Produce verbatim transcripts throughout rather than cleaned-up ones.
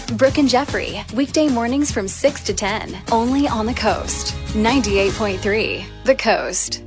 Brooke and Jeffrey, weekday mornings from six to ten, only on the Coast. ninety-eight point three, The Coast.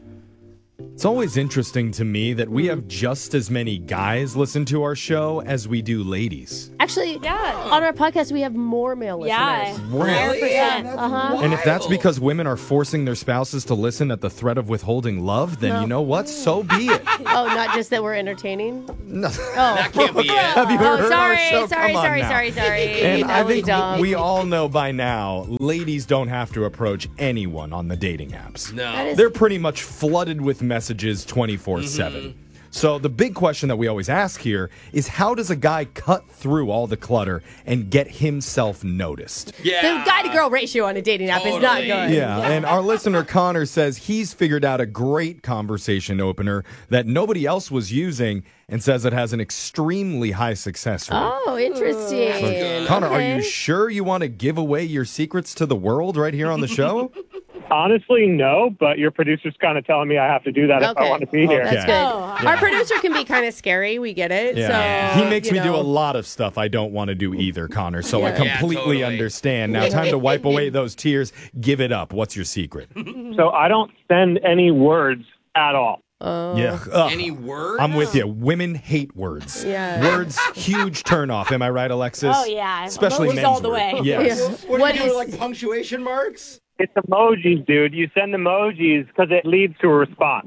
It's always interesting to me that we have just as many guys listen to our show as we do ladies. Actually, yeah. on our podcast, we have more male listeners. Yeah. Really? Yeah, uh-huh. And if that's because women are forcing their spouses to listen at the threat of withholding love, then No. you know what? So be it. Oh, not just that we're entertaining? No. Oh. That can't be it. Have you Oh, heard sorry, our show? sorry, Come on sorry, now. sorry, sorry. And I Belly think dumb. we all know by now, ladies don't have to approach anyone on the dating apps. No. That is- They're pretty much flooded with messages twenty-four seven. Mm-hmm. So the big question that we always ask here is, how does a guy cut through all the clutter and get himself noticed? Yeah. The guy-to-girl ratio on a dating app is not Totally. good. Yeah, and our listener Connor says he's figured out a great conversation opener that nobody else was using and says it has an extremely high success rate. Oh, interesting. Connor, are Okay. you sure you want to give away your secrets to the world right here on the show? Honestly, no, but your producer's kind of telling me I have to do that if I Okay. want to be here. That's Okay. good. Oh, Our producer can be kind of scary. We get it. Yeah. So he makes you me do know. a lot of stuff I don't want to do either, Connor. So I Yeah. Yeah, completely totally. understand. Now, time to wipe away those tears. Give it up. What's your secret? So I don't send any words at all. Oh. Yeah. Ugh. Any words? I'm with you. Women hate words. Yeah. Words, huge turnoff. Am I right, Alexis? Oh, yeah. Especially Emojis men's all the words. way. Yes. What, What do you do, is- like punctuation marks? It's emojis, dude. You send emojis because it leads to a response.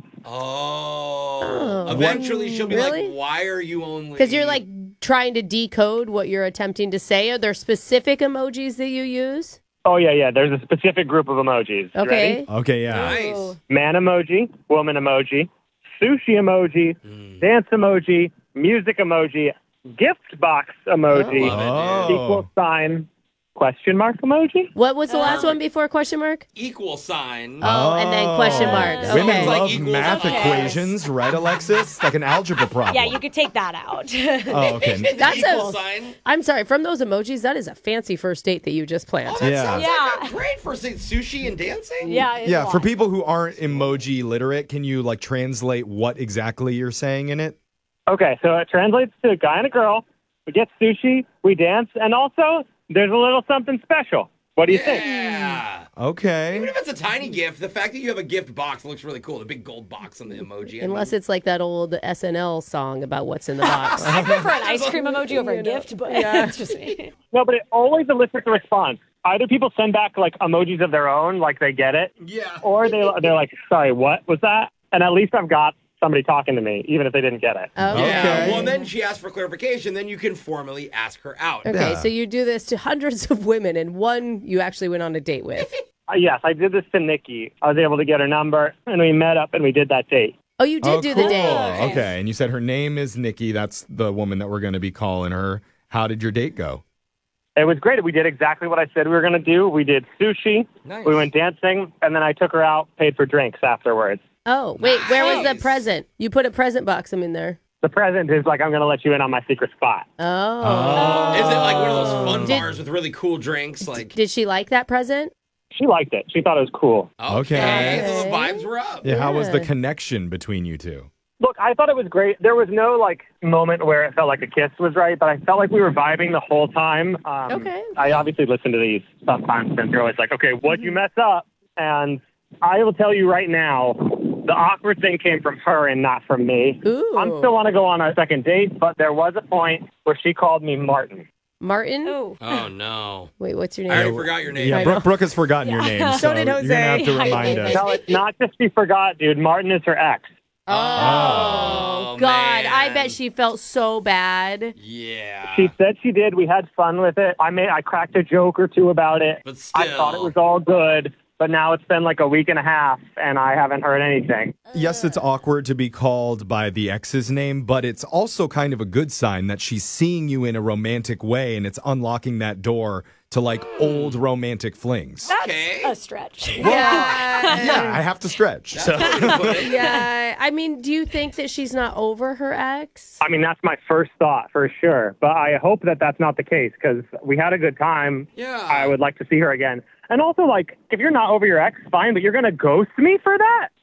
Oh. Oh. Eventually she'll be Really? like, why are you only... Because you're like trying to decode what you're attempting to say. Are there specific emojis that you use? Oh, yeah, yeah. There's a specific group of emojis. Okay. Ready? Okay, yeah. Nice. Man emoji, woman emoji, sushi emoji, dance emoji, music emoji, gift box emoji, Love it, Oh. equal sign, question mark emoji. What was the last one before question mark? Equal sign. Oh, and then question mark. Oh. Women Okay. Like love equals math up. equations, right, Alexis? Like an algebra problem. Yeah, you could take that out. Oh, okay. That's Equal a. sign. I'm sorry. From those emojis, that is a fancy first date that you just planned. Oh, that Yeah. sounds Yeah. like a great first date. Sushi and dancing? yeah. it's Yeah, a for lot. people who aren't emoji literate, can you like translate what exactly you're saying in it? Okay, so it translates to a guy and a girl. We get sushi, we dance, and also there's a little something special. What do you think? Yeah. Even Okay. if it's a tiny gift, the fact that you have a gift box looks really cool. The big gold box on the emoji. Unless it's like that old S N L song about what's in the box. I prefer an ice cream emoji over a You know, gift, but yeah. it's just me. No, but it always elicits a response. Either people send back like emojis of their own, like they get it, Yeah. or they they're like, "Sorry, what was that?" And at least I've got somebody talking to me, even if they didn't get it. Okay. Yeah. Okay. Well, then she asked for clarification. Then you can formally ask her out. Okay, Yeah. so you do this to hundreds of women, and one you actually went on a date with. Uh, yes, I did this to Nikki. I was able to get her number, and we met up and we did that date. Oh, you did Oh, do cool. the date. Okay, and you said her name is Nikki. That's the woman that we're going to be calling her. How did your date go? It was great. We did exactly what I said we were going to do. We did sushi. Nice. We went dancing, and then I took her out, paid for drinks afterwards. Oh, wait, where was the Nice. present? You put a present box in there. The present is like, I'm going to let you in on my secret spot. Oh. Is it like one of those fun Did- bars with really cool drinks? Like, Did she like that present? She liked it. She thought it was cool. okay, so the Okay. vibes were up. Yeah, how was the Yeah. connection between you two? Look, I thought it was great. There was no like moment where it felt like a kiss was right, but I felt like we were vibing the whole time. Um, Okay. I obviously listen to these sometimes, and you're always like, okay, what'd you mess up? And I will tell you right now, the awkward thing came from her and not from me. Ooh. I'm still want to go on a second date, but there was a point where she called me Martin. Martin? Oh. Oh, no. Wait, what's your I already name? forgot your name. Yeah, I Brooke, know. Brooke has forgotten your name, so, did you're going to have Jose. to remind us. No, it's not just she forgot, dude. Martin is her ex. Oh, Oh, God. I man. bet she felt so bad. Yeah. She said she did. We had fun with it. I made, I cracked a joke or two about it. But still. I thought it was all good, but now it's been like a week and a half, and I haven't heard anything. Yes, it's awkward to be called by the ex's name, but it's also kind of a good sign that she's seeing you in a romantic way and it's unlocking that door to like old romantic flings. That's Okay. a stretch. Yeah. Yeah, I have to stretch. So. Yeah. I mean, do you think that she's not over her ex? I mean, that's my first thought for sure, but I hope that that's not the case because we had a good time. Yeah. I would like to see her again. And also, like, if you're not over your ex, fine, but you're going to ghost me for that?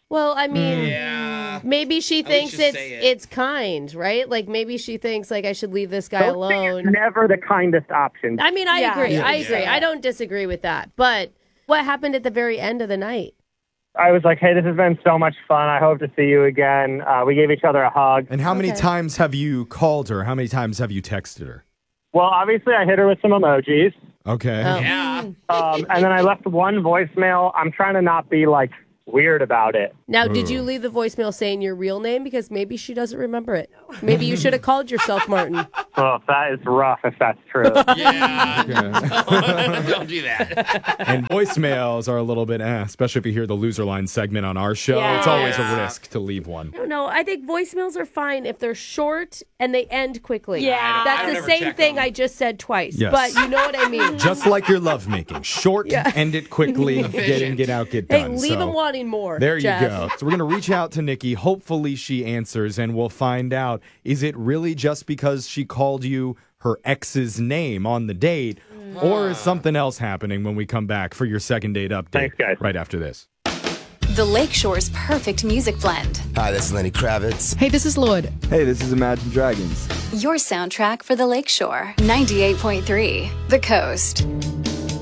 Well, I mean, Yeah. maybe she I think thinks you should it's say it. it's kind, right? Like maybe she thinks like I should leave this guy Ghosting is alone. never the kindest option. I mean, I Yeah. agree. Yeah. I agree. Yeah. I don't disagree with that. But what happened at the very end of the night? I was like, hey, this has been so much fun. I hope to see you again. Uh, we gave each other a hug. And how many Okay. times have you called her? How many times have you texted her? Well, obviously, I hit her with some emojis. Okay. Oh. Yeah. Um, and then I left one voicemail. I'm trying to not be like weird about it. Now, did you Ooh. leave the voicemail saying your real name? Because maybe she doesn't remember it. Maybe you should have called yourself Martin. Oh, that is rough if that's true. Yeah. Okay. Don't do that. And voicemails are a little bit, eh, especially if you hear the loser line segment on our show. Yeah. It's always a Yeah. risk to leave one. I don't know. I think voicemails are fine if they're short and they end quickly. Yeah. I That's don't the ever same check thing them. I just said twice. Yes. But you know what I mean. Just like your lovemaking. Short, Yeah. end it quickly, get in, Efficient. get out, get Hey, done. leave So them wanting more. there you Jeff. go. So we're going to reach out to Nikki. Hopefully she answers and we'll find out, is it really just because she called you her ex's name on the date, or is something else happening when we come back for your second date update? Thanks, guys. Right after this. The Lakeshore's perfect music blend. Hi, this is Lenny Kravitz. Hey, this is Lord. Hey, this is Imagine Dragons. Your soundtrack for the Lakeshore. ninety-eight point three, The Coast.